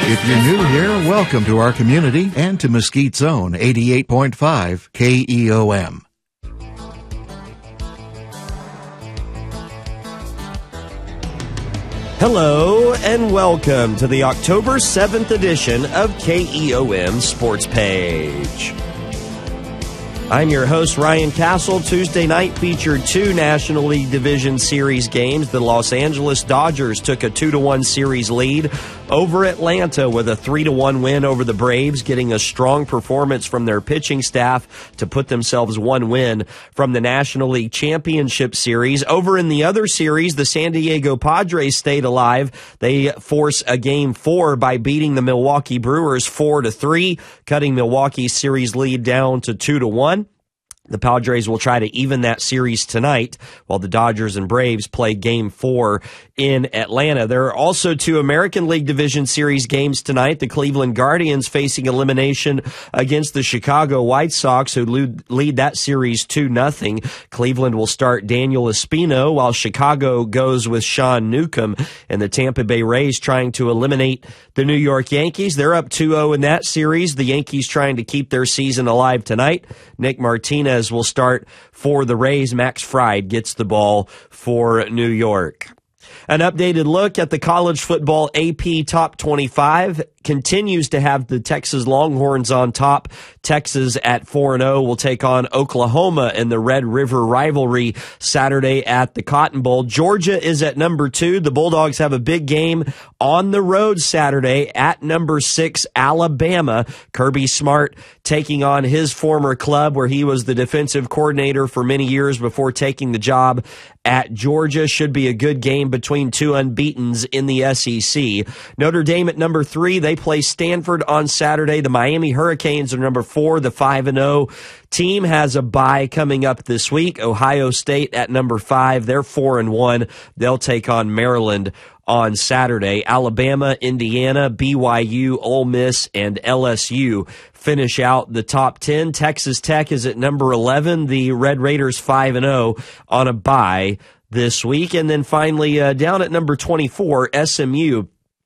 If you're new here, welcome to our community and to Mesquite Zone 88.5 KEOM. Hello and welcome to the October 7th edition of KEOM Sports Page. I'm your host, Ryan Castle. Tuesday night featured two National League Division Series games. The Los Angeles Dodgers took a 2-1 series lead over Atlanta with a 3-1 win over the Braves, getting a strong performance from their pitching staff to put themselves one win from the National League Championship Series. Over in the other series, the San Diego Padres stayed alive. They force a Game 4 by beating the Milwaukee Brewers 4-3, cutting Milwaukee's series lead down to 2-1. The Padres will try to even that series tonight while the Dodgers and Braves play Game 4 in Atlanta. There are also two American League Division Series games tonight. The Cleveland Guardians facing elimination against the Chicago White Sox, who lead that series 2-0. Cleveland will start Daniel Espino while Chicago goes with Sean Newcomb, and the Tampa Bay Rays trying to eliminate the New York Yankees. They're up 2-0 in that series. The Yankees trying to keep their season alive tonight. Nick Martinez will start for the Rays. Max Fried gets the ball for New York. An updated look at the college football AP Top 25 continues to have the Texas Longhorns on top. Texas at 4-0 will take on Oklahoma in the Red River rivalry Saturday at the Cotton Bowl. Georgia is at number 2. The Bulldogs have a big game on the road Saturday at number 6, Alabama. Kirby Smart taking on his former club where he was the defensive coordinator for many years before taking the job at Georgia. Should be a good game between two unbeatens in the SEC. Notre Dame at number 3. They play Stanford on Saturday. The Miami Hurricanes are number 4. The 5-0 team has a bye coming up this week. Ohio State at number 5. They're 4-1. They'll take on Maryland on Saturday. Alabama, Indiana, BYU, Ole Miss, and LSU finish out the top 10. Texas Tech is at number 11. The Red Raiders 5-0 on a bye this week. And then finally, down at number 24, SMU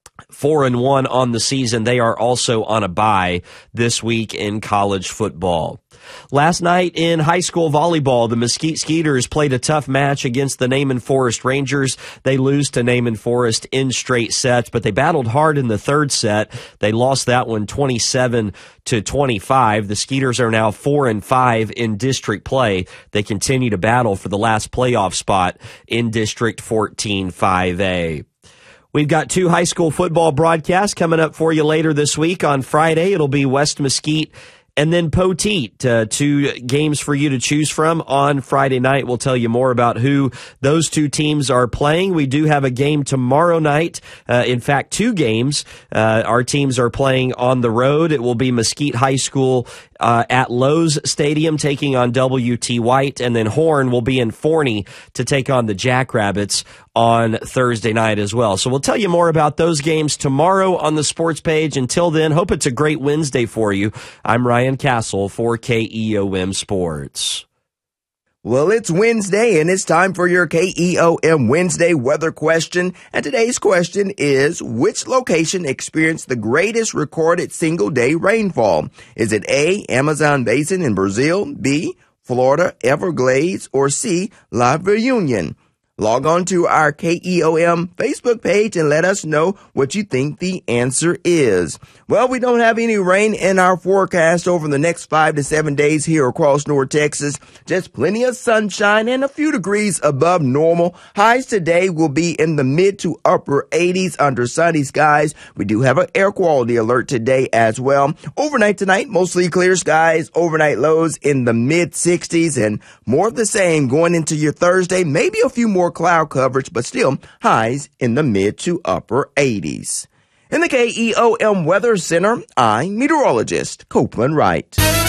4-1 on the season. They are also on a bye this week in college football. Last night in high school volleyball, the Mesquite Skeeters played a tough match against the Naaman Forest Rangers. They lose to Naaman Forest in straight sets, but they battled hard in the third set. They lost that one 27-25. The Skeeters are now 4-5 in district play. They continue to battle for the last playoff spot in District 14 5A. We've got two high school football broadcasts coming up for you later this week. On Friday, it'll be West Mesquite and then Poteet, two games for you to choose from. On Friday night, we'll tell you more about who those two teams are playing. We do have a game tomorrow night. In fact, two games. Our teams are playing on the road. It will be Mesquite High School at Lowe's Stadium taking on W.T. White, and then Horn will be in Forney to take on the Jackrabbits on Thursday night as well. So we'll tell you more about those games tomorrow on the sports page. Until then, hope it's a great Wednesday for you. I'm Ryan Castle for KEOM Sports. Well, it's Wednesday, and it's time for your KEOM Wednesday weather question. And today's question is, which location experienced the greatest recorded single-day rainfall? Is it A, Amazon Basin in Brazil, B, Florida Everglades, or C, La Reunion? Log on to our KEOM Facebook page and let us know what you think the answer is. Well, we don't have any rain in our forecast over the next 5 to 7 days here across North Texas. Just plenty of sunshine and a few degrees above normal. Highs today will be in the mid to upper 80s under sunny skies. We do have an air quality alert today as well. Overnight tonight, mostly clear skies. Overnight lows in the mid 60s and more of the same going into your Thursday. Maybe a few more cloud coverage, but still highs in the mid to upper 80s. In the KEOM Weather Center, I'm meteorologist Copeland Wright.